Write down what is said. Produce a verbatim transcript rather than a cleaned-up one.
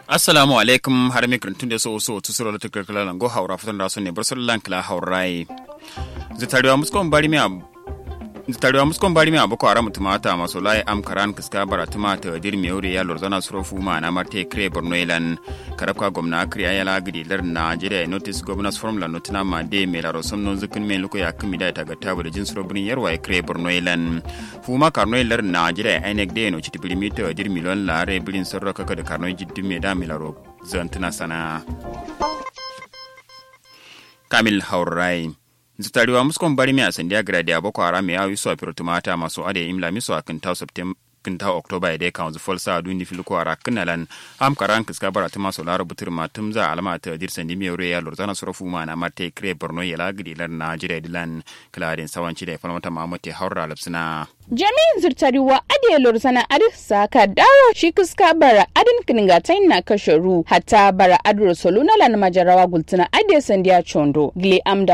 Assalamu alaikum har mikrin tun da so so tu sura ta kirkala lango haura fatan da su ne bar sallan kala haurai zitariwa muskon bari mi zitariwa muskon bari mi aboko haram tumata maso lai am karan kiska baratuma ta dir meure ya lorzana surofu ma na marte kre bornoilan karabka gomna kriya ya lagidi lar Nigeria notice governors forum la notina ma de me la rosom non zukun me luko ya kumida ta gata da jin suro burin yarwa kre bornoilan fuma karnoilar Nigeria ainek de no chitibili mita dir milon la re bilin sorro kaka da karnoi jiddu me da milaro zantuna sana Kamil Haurai zitariwa muskon bari mi asandia grade aboko haram ya wiso apirotumata maso ade imla miso akinta septem kinta Oktoba ide kanzu folsa dundi filuko ara kinalan am karan kiska barata maso lara butir matum za alama ta dirsan dimi yore ya lorzana sorofu mana mate kre borno ya lagidi lar Nigeria dilan kladen sawanci da falmata mamate haura lapsina Jami'in zirtariwa adiye lorzana adi saka dawo shi kiska bara adin kininga taina kasharu hatta bara adro soluna lan majarawa gultuna adiye sandiya chondo gile amda